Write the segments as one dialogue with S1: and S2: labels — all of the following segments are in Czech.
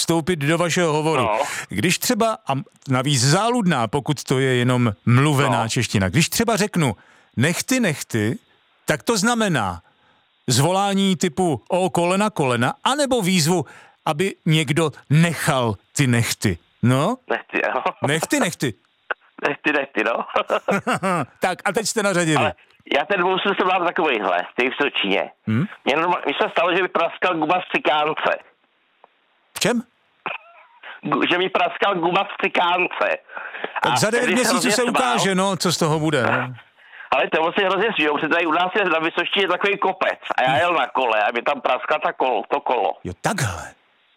S1: vstoupit do vašeho hovoru.
S2: No.
S1: Když třeba, a navíc záludná, pokud to je jenom mluvená čeština, když třeba řeknu nechty, tak to znamená zvolání typu o kolena, anebo výzvu, aby někdo nechal ty nechty. No?
S2: Nechty, jo.
S1: Nechty.
S2: Nechty, no.
S1: Tak a teď jste na řadě.
S2: Ale já ten bousl jsem mám takovýhle, v Sočině. Mně se stalo, že mi praskal guma v cikánce.
S1: V čem?
S2: Že mi praskal guma v cikánce.
S1: Tak za 9 měsíců se ukáže, no, co z toho bude. No.
S2: Ale to se hrozně svěděl, protože tady u nás je na Vysoštině takový kopec a já jel na kole a mi tam praskla to kolo.
S1: Jo, takhle.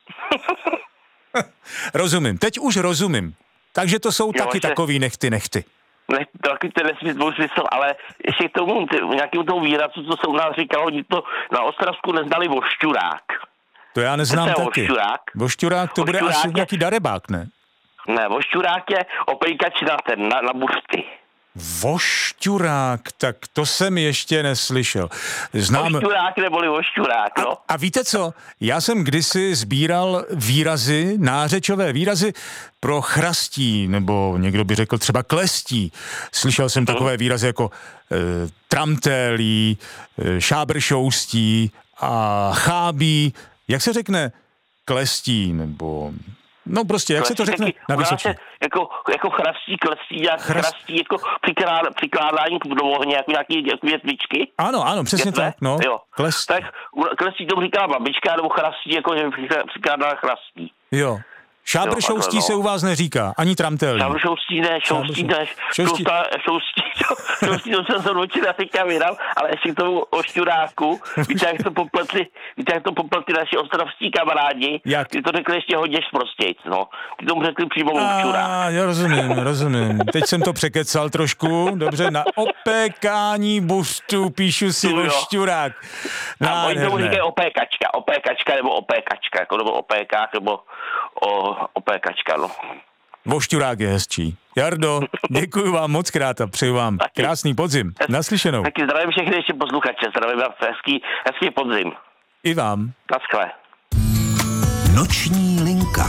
S1: Rozumím, teď už rozumím. Takže to jsou taky takový nechty.
S2: Taky ten nesmysl, ale ještě k tomu nějakému tomu výrazu, co se u nás říkalo, oni to na Ostravsku neznali vošťurák.
S1: To já neznám taky. Vošťurák to bude asi nějaký darebák, ne?
S2: Ne, vošťurák je opejkač na buřty.
S1: Vošťurák, tak to jsem ještě neslyšel. Znám...
S2: Vošťurák neboli vošťurák, no.
S1: A víte co? Já jsem kdysi sbíral výrazy, nářečové výrazy pro chrastí, nebo někdo by řekl třeba klestí. Slyšel jsem takové výrazy jako tramtélí, šábršoustí a chábí. Jak se řekne klestí, nebo... No prostě, jak klestí, se to řekne na Vysočině?
S2: Jako chrastí, klestí, chrastí jako přikládání do ohně, jako nějaký větvičky.
S1: Ano, přesně tak, no.
S2: Jo. Tak klestí tomu říká babička, nebo chrastí, jako že přikládá chrastí.
S1: Jo. Šábršoustí se u vás neříká, ani tramtelí.
S2: Šábršoustí ne, šoustí, to jsem se odvočil, já teďka vydal, ale ještě k tomu ošťuráku, víte, jak to popletli naši ostravští kamarádi, ty to řekli ještě hodně sprostějc, no. Ty tomu řekli přímo ošťurák.
S1: Já rozumím. Teď jsem to překecal trošku, dobře, na opékání buřtu píšu si ošťurák.
S2: A oni tomu říkají opékačka, nebo opékák, nebo opékačka, no.
S1: Vošťurák je hezčí. Jardo, děkuji vám moc krát a přeju vám krásný podzim. Naslyšenou.
S2: Taky zdravím všechny ještě posluchače, zdravím vám hezký podzim.
S1: I vám.
S2: Naschle.
S3: Noční linka.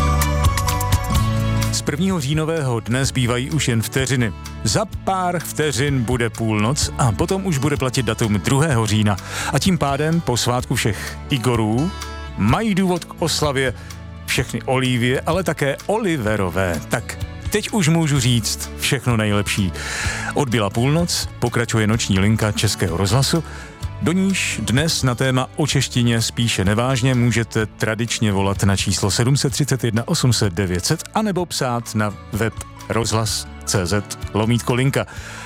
S1: Z 1. říjnového dne zbývají už jen vteřiny. Za pár vteřin bude půlnoc a potom už bude platit datum 2. října. A tím pádem po svátku všech Igorů mají důvod k oslavě všechny Olivie, ale také Oliverové. Tak teď už můžu říct všechno nejlepší. Odbyla půlnoc, pokračuje noční linka Českého rozhlasu, do níž dnes na téma o češtině spíše nevážně můžete tradičně volat na číslo 731 800 900 anebo psát na web rozhlas.cz/linka.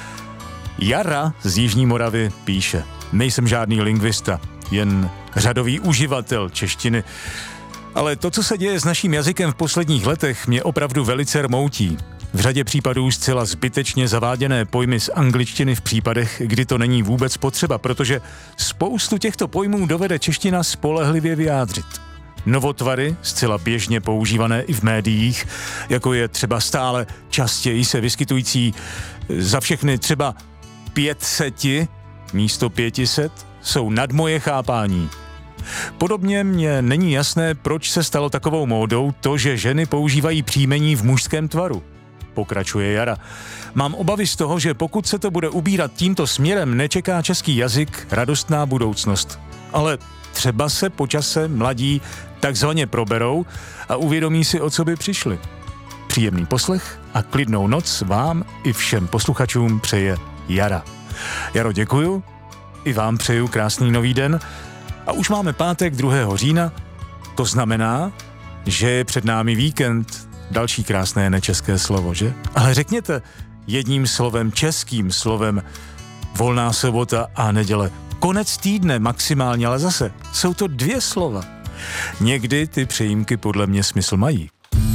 S1: Jara z Jižní Moravy píše: nejsem žádný lingvista, jen řadový uživatel češtiny. Ale to, co se děje s naším jazykem v posledních letech, mě opravdu velice rmoutí. V řadě případů zcela zbytečně zaváděné pojmy z angličtiny v případech, kdy to není vůbec potřeba, protože spoustu těchto pojmů dovede čeština spolehlivě vyjádřit. Novotvary, zcela běžně používané i v médiích, jako je třeba stále častěji se vyskytující za všechny třeba 500 místo 500, jsou nad moje chápání. Podobně mně není jasné, proč se stalo takovou módou to, že ženy používají příjmení v mužském tvaru. Pokračuje Jara. Mám obavy z toho, že pokud se to bude ubírat tímto směrem, nečeká český jazyk radostná budoucnost. Ale třeba se po čase mladí takzvaně proberou a uvědomí si, o co by přišli. Příjemný poslech a klidnou noc vám i všem posluchačům přeje Jara. Jaro, děkuju. I vám přeju krásný nový den. A už máme pátek 2. října, to znamená, že je před námi víkend. Další krásné nečeské slovo, že? Ale řekněte jedním slovem, českým slovem, volná sobota a neděle. Konec týdne maximálně, ale zase jsou to 2 slova. Někdy ty přejímky podle mě smysl mají.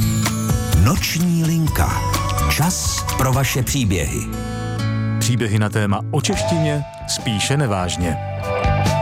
S3: Noční linka. Čas pro vaše příběhy.
S1: Příběhy na téma o češtině spíše nevážně.